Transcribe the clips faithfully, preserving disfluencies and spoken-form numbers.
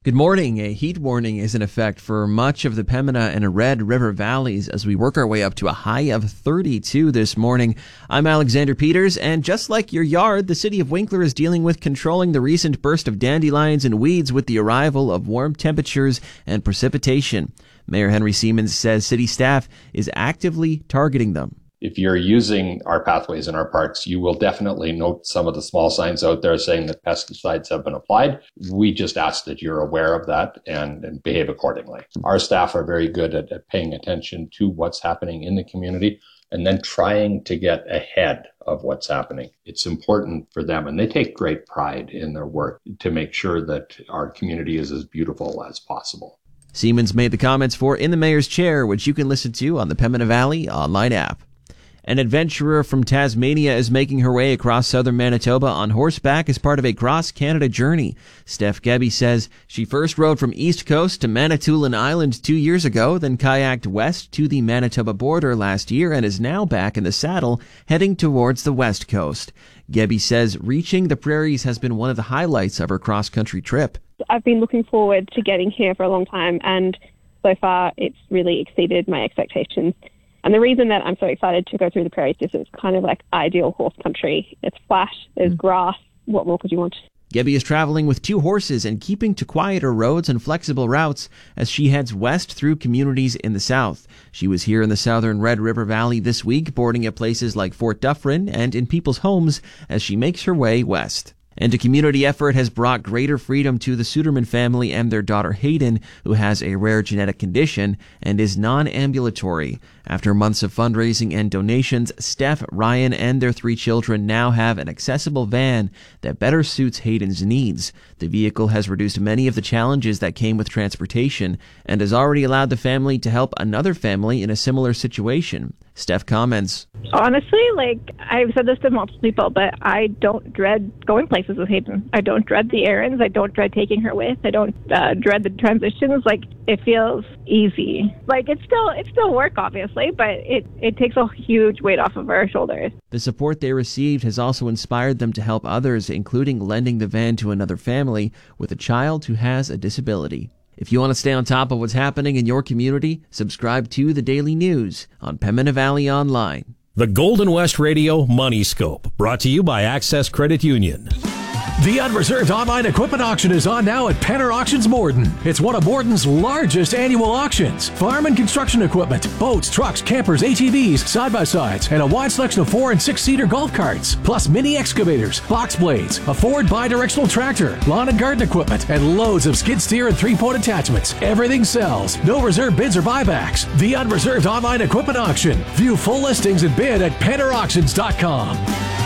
Good morning. A heat warning is in effect for much of the Pembina and Red River valleys as we work our way up to a high of thirty-two this morning. I'm Alexander Peters, and just like your yard, the city of Winkler is dealing with controlling the recent burst of dandelions and weeds with the arrival of warm temperatures and precipitation. Mayor Henry Siemens says city staff is actively targeting them. If you're using our pathways in our parks, you will definitely note some of the small signs out there saying that pesticides have been applied. We just ask that you're aware of that and, and behave accordingly. Our staff are very good at, at paying attention to what's happening in the community and then trying to get ahead of what's happening. It's important for them, and they take great pride in their work to make sure that our community is as beautiful as possible. Siemens made the comments for In the Mayor's Chair, which you can listen to on the Pembina Valley online app. An adventurer from Tasmania is making her way across southern Manitoba on horseback as part of a cross-Canada journey. Steph Gebby says she first rode from East Coast to Manitoulin Island two years ago, then kayaked west to the Manitoba border last year and is now back in the saddle, heading towards the west coast. Gebby says reaching the prairies has been one of the highlights of her cross-country trip. I've been looking forward to getting here for a long time, and so far it's really exceeded my expectations. And the reason that I'm so excited to go through the prairies is it's kind of like ideal horse country. It's flat, there's grass. What more could you want? Gebby is traveling with two horses and keeping to quieter roads and flexible routes as she heads west through communities in the south. She was here in the southern Red River Valley this week, boarding at places like Fort Dufferin and in people's homes as she makes her way west. And a community effort has brought greater freedom to the Suderman family and their daughter Hayden, who has a rare genetic condition and is non-ambulatory. After months of fundraising and donations, Steph, Ryan, and their three children now have an accessible van that better suits Hayden's needs. The vehicle has reduced many of the challenges that came with transportation and has already allowed the family to help another family in a similar situation. Steph comments. Honestly, like, I've said this to multiple people, but I don't dread going places with Hayden. I don't dread the errands. I don't dread taking her with. I don't uh, dread the transitions. Like, it feels easy. Like, it's still it's still work, obviously, but it, it takes a huge weight off of our shoulders. The support they received has also inspired them to help others, including lending the van to another family with a child who has a disability. If you want to stay on top of what's happening in your community, subscribe to The Daily News on Pembina Valley Online. The Golden West Radio Money Scope, brought to you by Access Credit Union. The Unreserved Online Equipment Auction is on now at Penner Auctions Morden. It's one of Morden's largest annual auctions. Farm and construction equipment, boats, trucks, campers, A T Vs, side-by-sides, and a wide selection of four- and six-seater golf carts, plus mini excavators, box blades, a Ford bi-directional tractor, lawn and garden equipment, and loads of skid steer and three-point attachments. Everything sells. No reserve bids or buybacks. The Unreserved Online Equipment Auction. View full listings and bid at penner auctions dot com.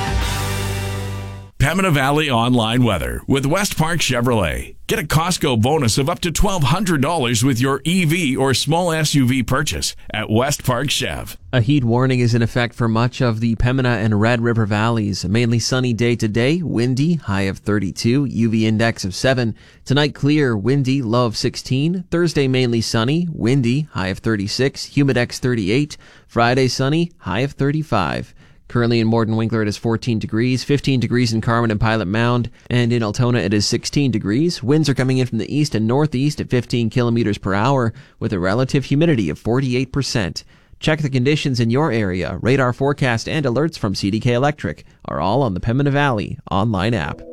Pembina Valley Online Weather with West Park Chevrolet. Get a Costco bonus of up to twelve hundred dollars with your E V or small S U V purchase at West Park Chev. A heat warning is in effect for much of the Pembina and Red River valleys. A mainly sunny day today, windy, high of thirty-two, U V index of seven. Tonight clear, windy, low of sixteen. Thursday mainly sunny, windy, high of thirty-six, humidex thirty-eight. Friday sunny, high of thirty-five. Currently in Morden Winkler it is fourteen degrees, fifteen degrees in Carman and Pilot Mound, and in Altona it is sixteen degrees. Winds are coming in from the east and northeast at fifteen kilometers per hour with a relative humidity of forty-eight percent. Check the conditions in your area. Radar forecast and alerts from C D K Electric are all on the Pembina Valley online app.